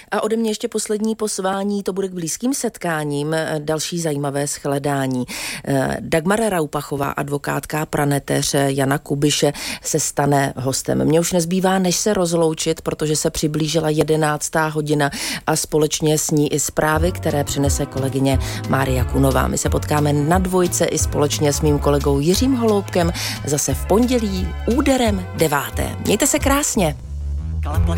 A ode mě ještě poslední pozvání, to bude k blízkým setkáním, další zajímavé shledání. Dagmar Raupachová, advokátka, pranetéř Jana Kubiše se stane hostem. Mně už nezbývá, než se rozloučit, protože se přiblížila 11. hodina a společně s ní i zprávy, které přinese kolegyně Mária Kunová. My se potkáme na Dvojce i společně s mým kolegou Jiřím Holoubkem zase v pondělí úderem 9. Mějte se krásně.